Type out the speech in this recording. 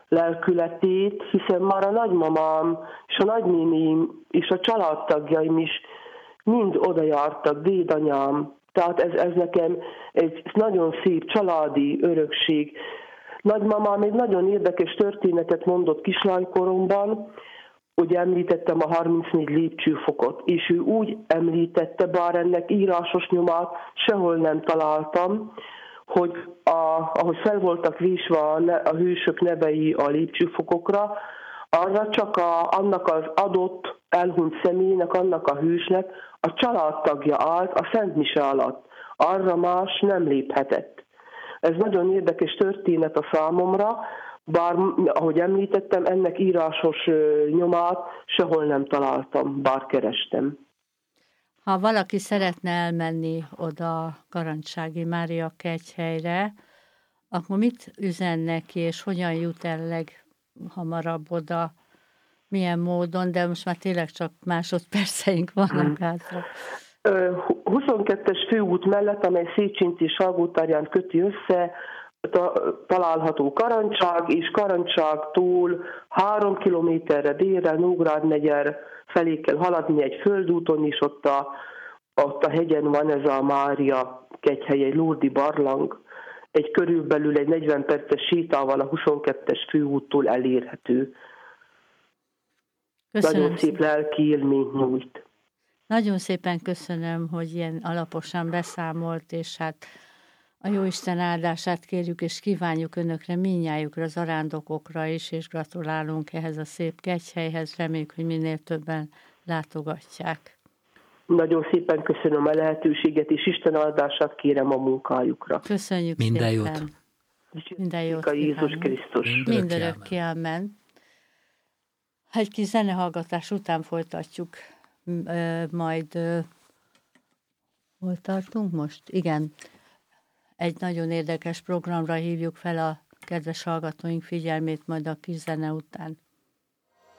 lelkületét, hiszen már a nagymamám és a nagynéném és a családtagjaim is mind oda jártak, dédanyám. Tehát ez nekem egy nagyon szép családi örökség. Nagymamám egy nagyon érdekes történetet mondott kislánykoromban, ugye említettem a 34 lépcsőfokot, és ő úgy említette, bár ennek írásos nyomát sehol nem találtam, hogy ahogy fel voltak vésve a hősök nevei a lépcsőfokokra, arra csak annak az adott elhunyt személynek, annak a hősnek a családtagja állt a Szent Mise alatt. Arra más nem léphetett. Ez nagyon érdekes történet a számomra, bár, ahogy említettem, ennek írásos nyomát sehol nem találtam, bár kerestem. Ha valaki szeretne elmenni oda Garancsági Mária kegyhelyre, akkor mit üzen neki, és hogyan jut el leghamarabb oda, milyen módon, de most már tényleg csak másodperceink vannak hátra. 22-es főút mellett, amely Széchenyi és Salgótarján köti össze, található Karancság, és Karancságtól 3 kilométerre délre Nógrád megyer felé kell haladni egy földúton, és ott a hegyen van ez a Mária kegyhely, egy lurdi barlang, körülbelül egy 40 perces sétával a 22-es főúttól elérhető. Köszönöm. Nagyon szép lelki élményt nyújt. Nagyon szépen köszönöm, hogy ilyen alaposan beszámolt, és hát a Jóisten áldását kérjük, és kívánjuk önökre, mindnyájukra, az arándokokra is, és gratulálunk ehhez a szép kegyhelyhez. Reméljük, hogy minél többen látogatják. Nagyon szépen köszönöm a lehetőséget, és Isten áldását kérem a munkájukra. Köszönjük minden szépen. Jót. Minden jót. A Jézus Krisztus. Mindörökké, amen. Egy kis zenehallgatás után folytatjuk, majd hol tartunk most? Igen. Egy nagyon érdekes programra hívjuk fel a kedves hallgatóink figyelmét majd a kis zene után.